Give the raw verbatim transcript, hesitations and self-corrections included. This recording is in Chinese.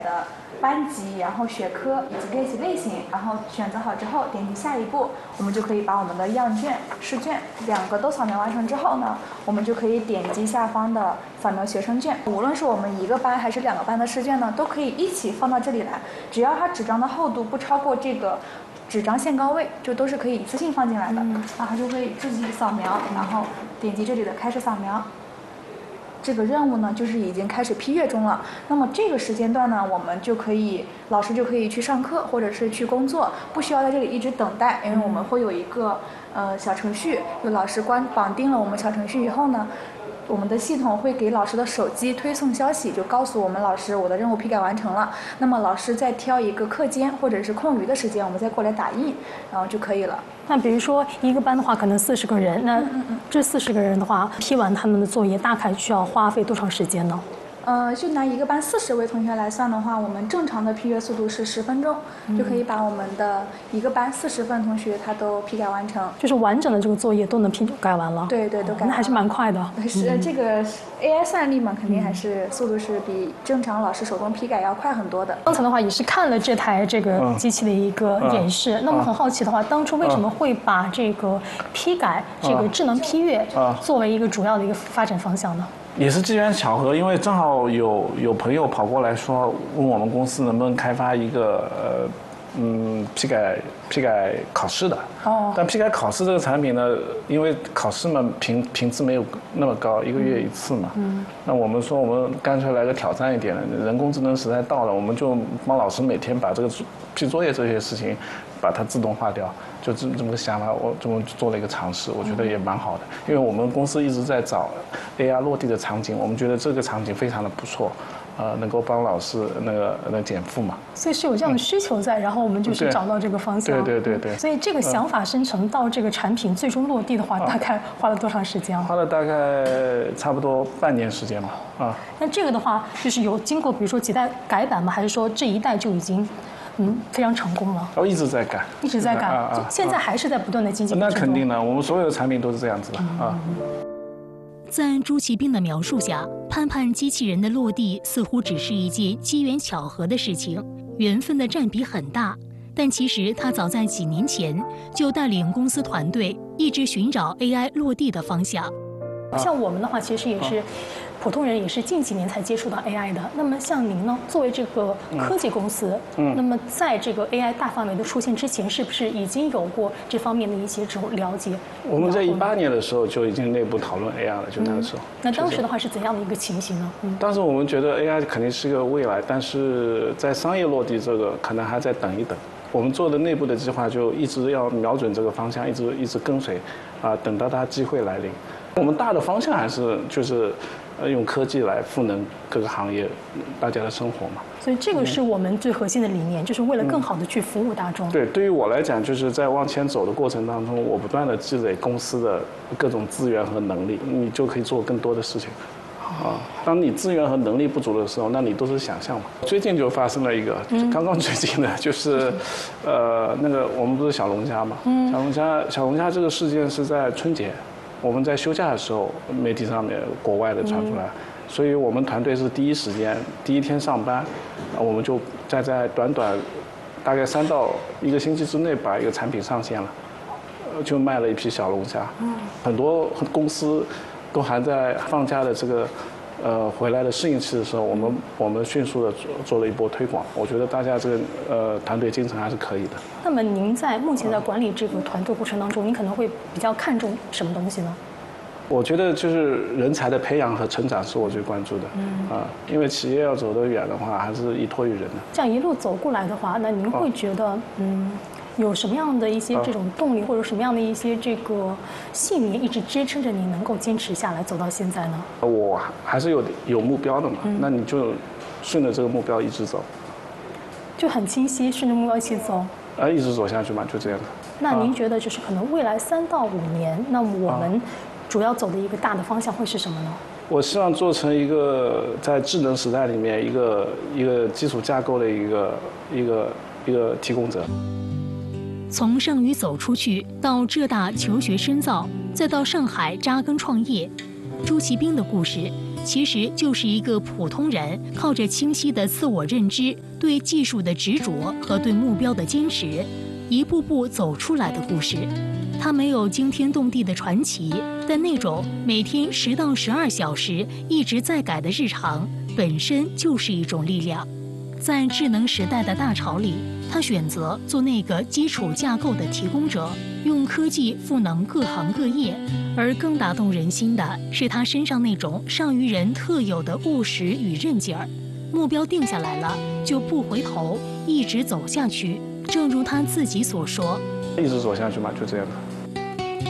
的班级，然后学科以及练习类型，然后选择好之后，点击下一步，我们就可以把我们的样卷、试卷两个都扫描完成之后呢，我们就可以点击下方的扫描学生卷。无论是我们一个班还是两个班的试卷呢，都可以一起放到这里来，只要它纸张的厚度不超过这个纸张限高位，就都是可以一次性放进来的。嗯、然后就会自己扫描，然后点击这里的开始扫描。这个任务呢，就是已经开始批阅中了。那么这个时间段呢，我们就可以，老师就可以去上课或者是去工作，不需要在这里一直等待，因为我们会有一个呃小程序，有老师关绑定了我们小程序以后呢，我们的系统会给老师的手机推送消息，就告诉我们老师我的任务批改完成了。那么老师再挑一个课间或者是空余的时间，我们再过来打印，然后就可以了。 那比如说一个班的话，可能四十个人，那这四十个人的话，批完他们的作业大概需要花费多长时间呢？ 呃，就拿一个班四十位同学来算的话，我们正常的批阅速度是十分钟，嗯、就可以把我们的一个班四十份同学他都批改完成， 就是完整的这个作业都能批改完了。 对对，都改完了、哦。 那还是蛮快的。 是、嗯、这个 A I 算力嘛，肯定还是速度是比正常老师手工批改要快很多的。 刚才的话也是看了这台这个机器的一个演示，嗯、那么很好奇的话，当初为什么会把这个批改、嗯、这个智能批阅作为一个主要的一个发展方向呢？ 也是机缘巧合，因为正好有有朋友跑过来说，问我们公司能不能开发一个呃嗯批改批改考试的。哦。但批改考试这个产品呢，因为考试嘛频频次没有那么高，一个月一次嘛。嗯。那我们说我们干脆来个挑战一点的，人工智能时代到了，我们就帮老师每天把这个批作业这些事情，把它自动化掉。就这这么个想法，我这么做了一个尝试，我觉得也蛮好的。因为我们公司一直在找 A R 落地的场景，我们觉得这个场景非常的不错，呃，能够帮老师那个那个减负嘛。 所以是有这样的需求在，嗯、然后我们就是找到这个方向。 对对对对。 所以这个想法生成到这个产品最终落地的话，嗯、大概花了多长时间？ 花了大概差不多半年时间吧。啊。 那这个的话，就是有经过比如说几代改版吗？还是说这一代就已经？嗯，非常成功了。 哦，一直在改， 一直在改，啊啊、现在还是在不断的精进。 那肯定的，我们所有的产品都是这样子的啊。 在朱其兵的描述下，盼盼机器人的落地似乎只是一件机缘巧合的事情，缘分的占比很大。但其实他早在几年前就带领公司团队一直寻找 A I 落地的方向。 像我们的话，其实也是。普通人也是近几年才接触到 A I 的。那么像您呢，作为这个科技公司，嗯，那么在这个 A I 大范围的出现之前，是不是已经有过这方面的一些这种了解？ 我们在一八年的时候就已经内部讨论 A I 了，就那个时候。嗯、 那当时的话是怎样的一个情形呢？嗯， 当时我们觉得 A I 肯定是个未来，但是在商业落地这个可能还在等一等。我们做的内部的计划就一直要瞄准这个方向，一直一直跟随，啊，等到它机会来临。我们大的方向还是就是。用科技来赋能各个行业大家的生活嘛， 所以这个是我们最核心的理念，嗯、就是为了更好的去服务大众。 对，对于我来讲，就是在往前走的过程当中，我不断的积累公司的各种资源和能力，你就可以做更多的事情。啊，当你资源和能力不足的时候，那你都是想象嘛。最近就发生了一个，嗯、刚刚最近的，就是，呃，那个我们不是小龙虾嘛，嗯、小龙虾小龙虾这个事件是在春节。我们在休假的时候，媒体上面国外的传出来，嗯、所以我们团队是第一时间第一天上班，我们就在在短短大概三到一个星期之内把一个产品上线了，就卖了一批小龙虾。嗯、很多公司都还在放假的这个呃回来的适应期的时候，我们我们迅速的做做了一波推广。我觉得大家这个呃团队精神还是可以的。 那么您在目前在管理这个团队过程当中，您可能会比较看重什么东西呢？ 我觉得就是人才的培养和成长是我最关注的。嗯啊，因为企业要走得远的话，还是依托于人的。 这样一路走过来的话，那您会觉得嗯？有什么样的一些这种动力，或者什么样的一些这个信念，一直支撑着你能够坚持下来，走到现在呢？ 我还是有有目标的嘛，嗯、那你就顺着这个目标一直走， 就很清晰，顺着目标一起走， 啊，一直走下去嘛，就这样的。 那您觉得就是可能未来三到五年，那我们主要走的一个大的方向会是什么呢？ 我希望做成一个在智能时代里面一个一个基础架构的一个一个一个提供者。 从上虞走出去，到浙大求学深造，再到上海扎根创业，朱其兵的故事其实就是一个普通人靠着清晰的自我认知、对技术的执着和对目标的坚持，一步步走出来的故事。它没有惊天动地的传奇，但那种每天十到十二小时一直在改的日常，本身就是一种力量。在智能时代的大潮里，他选择做那个基础架构的提供者，用科技赋能各行各业。而更打动人心的是他身上那种上于人特有的务实与韧劲儿。目标定下来了，就不回头，一直走下去。正如他自己所说， 一直走下去嘛，就这样的。